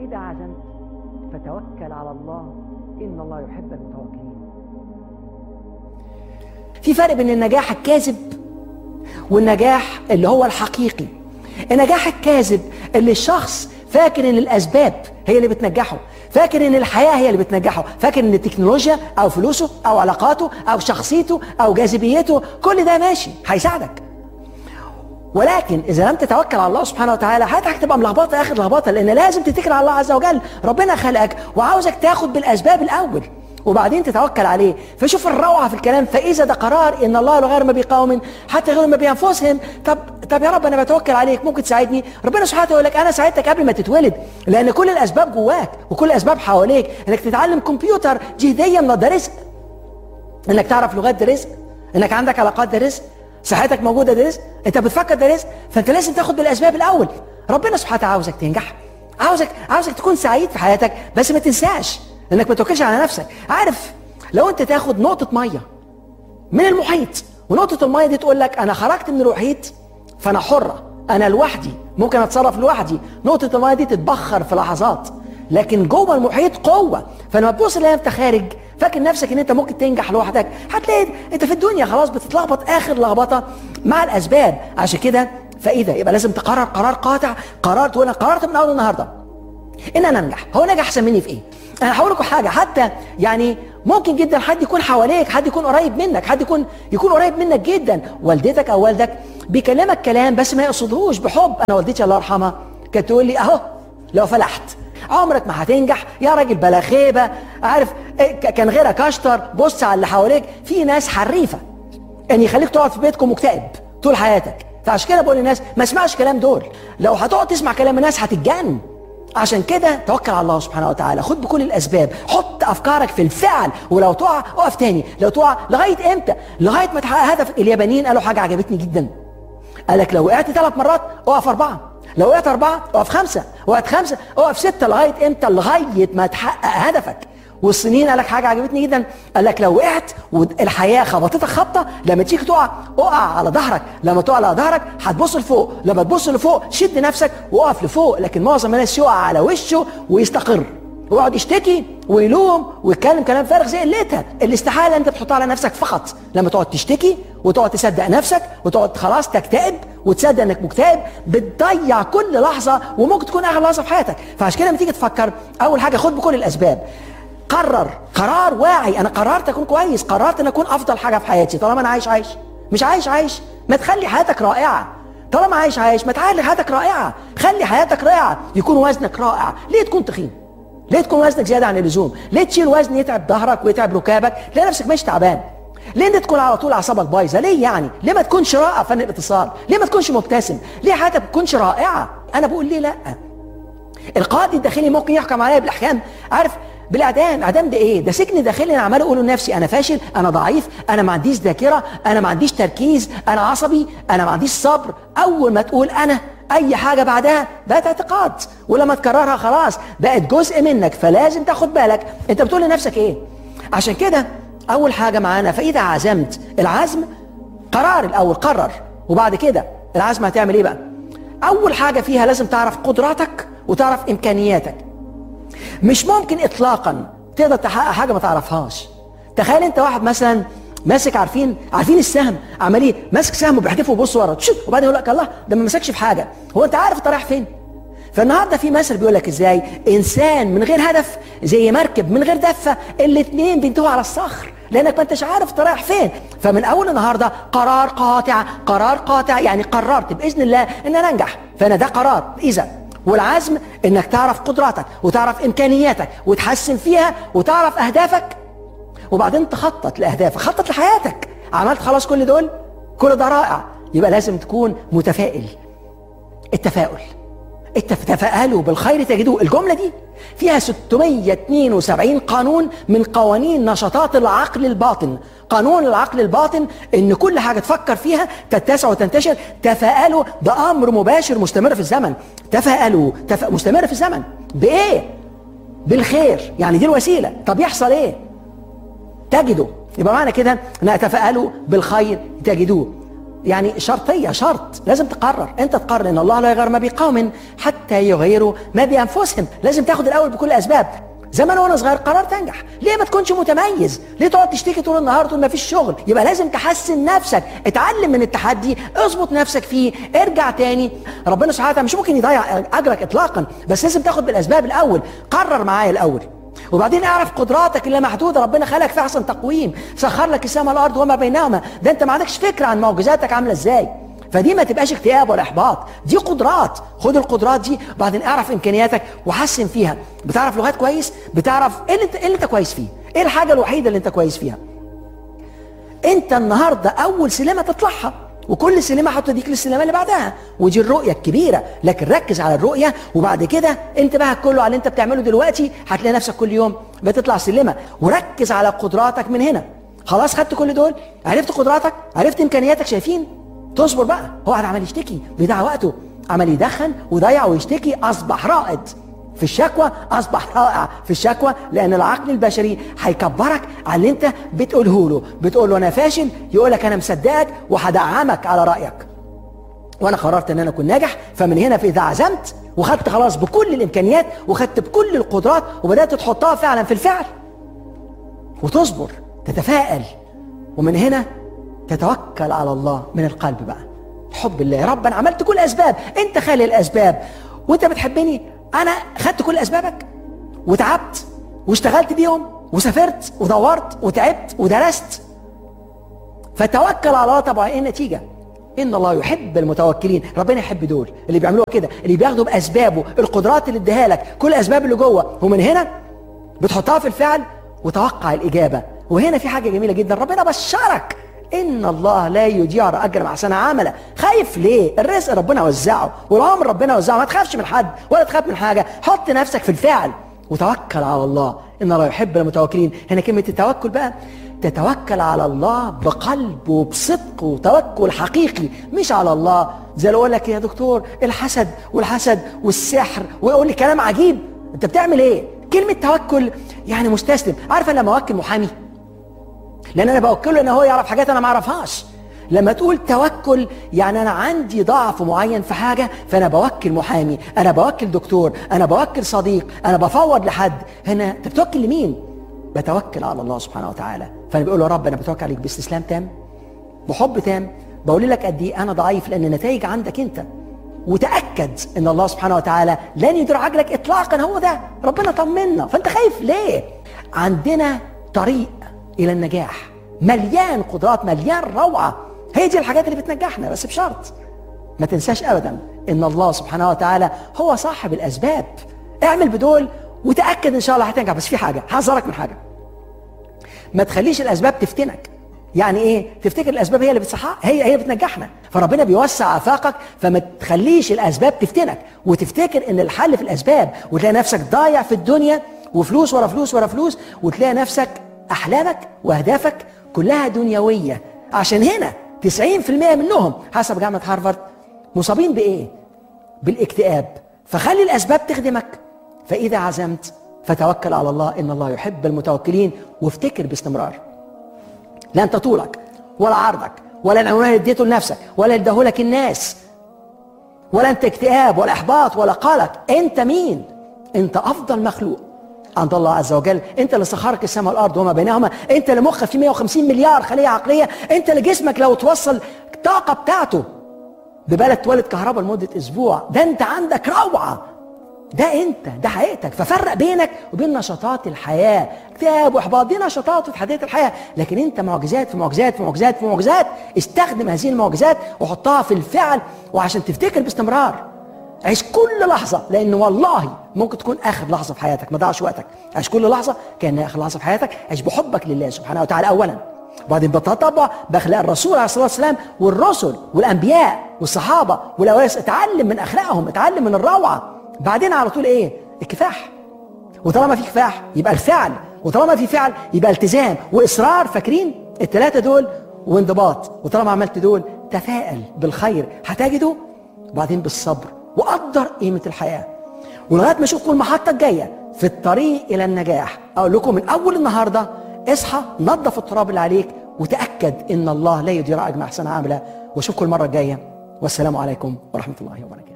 فإذا عزمت فتوكل على الله إن الله يحب المتوكلين. في فرق بين النجاح الكاذب والنجاح اللي هو الحقيقي. النجاح الكاذب اللي الشخص فاكر ان الاسباب هي اللي بتنجحه، فاكر ان الحياة هي اللي بتنجحه، فاكر ان التكنولوجيا او فلوسه او علاقاته او شخصيته او جاذبيته كل ده ماشي هيساعدك. ولكن اذا لم تتوكل على الله سبحانه وتعالى حياتك هتبقى ملخبطه اخر لخبطه، لان لازم تتكل على الله عز وجل. ربنا خلقك وعاوزك تاخد بالاسباب الاول وبعدين تتوكل عليه. فشوف الروعه في الكلام، فاذا ده قرار ان الله لا غير ما بقوم حتى غير ما بانفسهم. طب يا رب انا بتوكل عليك، ممكن تساعدني؟ ربنا سبحانه وتعالى يقول لك انا ساعدتك قبل ما تتولد، لان كل الاسباب جواك وكل الاسباب حواليك. انك تتعلم كمبيوتر جهديا ده رزق، انك تعرف لغات ده رزق، انك عندك علاقات ده رزق، صحتك موجوده ده رزق، انت بتفكر ده رزق. فانت لازم تاخد بالاسباب الاول. ربنا سبحانه وتعالى عاوزك تنجح، عاوزك تكون سعيد في حياتك، بس ما تنساش انك ما توكلش على نفسك. عارف لو انت تاخد نقطه ميه من المحيط ونقطه الميه دي تقول لك انا خرجت من المحيط فانا حره، انا لوحدي ممكن اتصرف لوحدي، نقطه الميه دي تتبخر في لحظات، لكن جوه المحيط قوه. فلما تبص لها انت خارج فاكر نفسك ان انت ممكن تنجح لوحدك، هتلاقي انت في الدنيا خلاص بتتلخبط اخر لخبطه مع الاسباب. عشان كده فاذا يبقى لازم تقرر قرار قاطع، قرار تقول انا قررت من اول النهارده ان انا انجح. هو نجح احسن مني في ايه؟ انا هقول لكم حاجه، حتى يعني ممكن جدا حد يكون حواليك، حد يكون قريب منك، حد يكون قريب منك جدا، والدتك او والدك بيكلمك كلام بس ما يقصدهوش بحب. انا والدتي الله يرحمها كانت تقول لي اهو لو فلحت عمرك ما هتنجح يا راجل بلا خيبه، عارف كان غيرك اشطر، بص على اللي حواليك. في ناس حريفه ان يخليك تقعد في بيتكم مكتئب طول حياتك. فعشان كده بقول للناس ما اسمعش كلام دول، لو هتقعد تسمع كلام الناس هتتجنن. عشان كده توكل على الله سبحانه وتعالى، خد بكل الاسباب، حط افكارك في الفعل، ولو تقع اقف تاني، لو تقع لغايه امتى؟ لغايه ما تحقق هدفك. اليابانيين قالوا حاجه عجبتني جدا، قال لك لو وقعت 3 مرات اقف 4، لو وقعت 4 اقف 5، وقعت 5 اقف 6، لغايه امتى؟ لغايه ما تحقق هدفك. والصينيين قال لك حاجه عجبتني جدا، قال لك لو وقعت والحياه خبطتك خبطه لما تيجي تقع اقع على ظهرك، لما تقع على ظهرك هتبص لفوق، لما تبص لفوق شد نفسك وقف لفوق. لكن معظم الناس يقع على وشه ويستقر ويقعد يشتكي ويلوم ويتكلم كلام فارغ زي قلتها. الاستحاله انت بتحطها على نفسك فقط لما تقعد تشتكي وتقعد تصدق نفسك وتقعد خلاص تكتئب وتصدق انك مكتئب، بتضيع كل لحظه وممكن تكون اخر لحظه في حياتك. فعشان كده لما تيجي تفكر اول حاجه خد بكل الاسباب، قرر قرار واعي، انا قررت اكون كويس، قررت ان اكون افضل حاجه في حياتي. طالما انا عايش مش عايش ما تخلي حياتك رائعه. طالما عايش ما تخلي حياتك رائعه، خلي حياتك رائعه، يكون وزنك رائع. ليه تكون تخين؟ ليه تكون وزنك زياده عن اللزوم؟ ليه تشيل وزن يتعب ظهرك ويتعب ركابك؟ ليه نفسك ماشي تعبان؟ ليه انت تكون على طول اعصابك بايظه؟ ليه يعني؟ ليه ما تكونش رائع فن الاتصال؟ ليه ما تكونش مبتسم؟ ليه حياتك ما تكونش رائعه؟ انا بقول ليه لا؟ القاضي الداخلي ممكن يحكم عليا بالاحكام، عارف بالاعدام. اعدام ده ايه؟ ده سجن داخلي انا عمال اقول لنفسي انا فاشل، انا ضعيف، انا ما عنديش ذاكره، انا ما عنديش تركيز، انا عصبي، انا ما عنديش صبر. اول ما تقول انا اي حاجه بعدها بقت اعتقاد، ولما تكررها خلاص بقت جزء منك. فلازم تاخد بالك انت بتقول لنفسك ايه. عشان كده اول حاجه معانا فاذا عزمت، العزم قرار الاول، قرر، وبعد كده العزم هتعمل ايه بقى؟ اول حاجه فيها لازم تعرف قدراتك وتعرف امكانياتك. مش ممكن اطلاقا تقدر تحقق حاجه ما تعرفهاش. تخيل انت واحد مثلا ماسك، عارفين السهم، عمال ايه؟ ماسك سهم وبيحدفه ويبص ورا وبعدين يقول لك الله ده ما مسكش في حاجه. هو انت عارف انت رايح فين؟ فالنهارده في مثل بيقول لك ازاي انسان من غير هدف زي مركب من غير دفه، الاثنين بينتهوا على الصخر، لانك ما انتش عارف انت رايح فين. فمن اول النهارده قرار قاطع، يعني قررت باذن الله ان انا انجح، فانا ده قرار. اذا والعزم انك تعرف قدراتك وتعرف امكانياتك وتحسن فيها وتعرف اهدافك، وبعدين تخطط لاهدافك، خطط لحياتك. عملت خلاص كل ده رائع، يبقى لازم تكون متفائل. التفاؤل، تفاءلوا بالخير تجدوه. الجمله دي فيها 672 قانون من قوانين نشاطات العقل الباطن. قانون العقل الباطن ان كل حاجه تفكر فيها تتسع وتنتشر. تفاءلوا ده امر مباشر مستمر في الزمن. تفاءلوا مستمر في الزمن. بايه؟ بالخير، يعني دي الوسيله. طب يحصل ايه؟ تجدوا. يبقى معنى كده ان تفاءلوا بالخير تجدوه. يعني شرطيه، شرط لازم تقرر. انت تقرر ان الله لا يغير ما بقوم حتى يغيروا ما بانفسهم. لازم تاخد الاول بكل الاسباب. زمان وانا صغير قررت انجح، ليه ما تكونش متميز؟ ليه تقعد تشتكي طول النهار تقول ما فيش شغل؟ يبقى لازم تحسن نفسك، اتعلم من التحدي، اظبط نفسك فيه، ارجع تاني. ربنا سبحانه وتعالى مش ممكن يضيع اجرك اطلاقا، بس لازم تاخد بالاسباب الاول. قرر معايا الاول، وبعدين اعرف قدراتك اللي محدوده. ربنا خلقك في احسن تقويم، سخر لك السماء والارض وما بينهما. ده انت ما عندكش فكره عن معجزاتك عامله ازاي. فدي ما تبقاش اكتئاب ولا احباط، دي قدرات. خد القدرات دي وبعدين اعرف امكانياتك وحسن فيها. بتعرف لغات كويس، بتعرف ايه اللي انت كويس فيه، ايه الحاجه الوحيده اللي انت كويس فيها. انت النهارده اول سلمه تطلعها، وكل سلمه هتوديك للسلمه اللي بعدها، ودي الرؤيه الكبيره. لكن ركز على الرؤيه، وبعد كده انتبهك كله على اللي انت بتعمله دلوقتي. هتلاقي نفسك كل يوم بتطلع سلمه. وركز على قدراتك من هنا. خلاص خدت كل دول، عرفت قدراتك، عرفت امكانياتك. شايفين؟ تصبر بقى. هو عمال يشتكي، بيضيع وقته، عمال يدخن ويضيع ويشتكي، اصبح رائد في الشكوى، اصبح رائع في الشكوى. لان العقل البشري هيكبرك على اللي انت بتقوله له. بتقول له انا فاشل، يقول لك انا مصدقك وهدعمك على رايك. وانا قررت ان انا اكون ناجح. فمن هنا اذا عزمت وخدت خلاص بكل الامكانيات وخدت بكل القدرات وبدات تحطها فعلا في الفعل، وتصبر، تتفائل، ومن هنا تتوكل على الله من القلب بقى. حب الله. يا رب انا عملت كل الاسباب، انت خالق الاسباب وانت بتحبني. انا خدت كل اسبابك وتعبت واشتغلت بيهم وسافرت ودورت وتعبت ودرست. فتوكل على الله. طبعا ايه النتيجه؟ ان الله يحب المتوكلين. ربنا يحب دول اللي بيعملوها كده، اللي بياخدوا باسبابه، القدرات اللي اديها لك، كل الاسباب اللي جوه، ومن هنا بتحطها في الفعل وتوقع الاجابه. وهنا في حاجه جميله جدا، ربنا بشرك ان الله لا يضيع اجر من احسن عملا. خايف ليه؟ الرزق ربنا وزعه، والعمر ربنا وزعه. ما تخافش من حد ولا تخاف من حاجه. حط نفسك في الفعل وتوكل على الله. ان الله يحب المتوكلين. هنا كلمه التوكل بقى، تتوكل على الله بقلب وبصدق وتوكل حقيقي، مش على الله زي اللي يقول لك يا دكتور الحسد والسحر، ويقول لي كلام عجيب. انت بتعمل ايه؟ كلمه توكل يعني مستسلم. عارفه لما اوكل محامي، لان انا بوكله ان هو يعرف حاجات انا ما اعرفهاش. لما تقول توكل يعني انا عندي ضعف معين في حاجه، فانا بوكل محامي، انا بوكل دكتور، انا بوكل صديق، انا بفوض لحد. هنا انت بتوكل لمين؟ بتوكل على الله سبحانه وتعالى. فانا بقول له يا رب انا بتوكل عليك باستسلام تام، بحب تام. بقول لك قد ايه انا ضعيف، لان النتائج عندك انت. وتاكد ان الله سبحانه وتعالى لن يضيع اجرك اطلاقا. هو ده ربنا طمنا. فانت خايف ليه؟ عندنا طريق الى النجاح مليان قدرات، مليان روعه. هي دي الحاجات اللي بتنجحنا، بس بشرط ما تنساش ابدا ان الله سبحانه وتعالى هو صاحب الاسباب. اعمل بدول وتاكد ان شاء الله هتنجح. بس في حاجه هحذرك من حاجه، ما تخليش الاسباب تفتنك. يعني ايه؟ تفتكر الاسباب هي اللي بتصحى، هي بتنجحنا. فربنا بيوسع افاقك، فما تخليش الاسباب تفتنك وتفتكر ان الحل في الاسباب، وتلاقي نفسك ضايع في الدنيا وفلوس ورا فلوس ورا فلوس، وتلاقي نفسك احلامك واهدافك كلها دنيويه. عشان هنا 90% منهم حسب جامعه هارفارد مصابين بايه؟ بالاكتئاب. فخلي الاسباب تخدمك. فاذا عزمت فتوكل على الله ان الله يحب المتوكلين. وافتكر باستمرار، لا انت طولك ولا عرضك ولا العنوان اللي اديته لنفسك ولا اللي اداهولك الناس، ولا انت اكتئاب ولا احباط ولا قلق. انت مين؟ انت افضل مخلوق عند الله عز وجل. انت اللي سخرك السماء والارض وما بينهما. انت اللي مخك فيه 150 مليار خليه عقليه. انت اللي جسمك لو توصل الطاقه بتاعته ببلد تولد كهرباء لمده اسبوع. ده انت عندك روعه. ده انت، ده حقيقتك. ففرق بينك وبين نشاطات الحياه، اكتئاب واحباط، دي نشاطات وتحديات الحياه. لكن انت معجزات في معجزات في معجزات في معجزات. استخدم هذه المعجزات وحطها في الفعل، وعشان تفتكر باستمرار. عيش كل لحظه، لان والله ممكن تكون اخر لحظه في حياتك. ما ضيعش وقتك، عيش كل لحظه كانها اخر لحظه في حياتك. عيش بحبك لله سبحانه وتعالى اولا، وبعدين بتطبع باخلاق الرسول عليه الصلاه والسلام والرسل والانبياء والصحابه والاوائل. اتعلم من اخلاقهم، اتعلم من الروعه. بعدين على طول ايه؟ الكفاح. وطالما في كفاح يبقى الفعل، وطالما في فعل يبقى التزام واصرار. فاكرين الثلاثه دول؟ وانضباط. وطالما عملت دول تفائل بالخير هتجده. وبعدين بالصبر، وقدر قيمه الحياه، ولغايه ما اشوفكم المحطه الجايه في الطريق الى النجاح. اقول لكم من اول النهارده اصحى، نظف التراب اللي عليك، وتاكد ان الله لا يضيع اجر احسن عامله. واشوفكم المره الجايه، والسلام عليكم ورحمه الله وبركاته.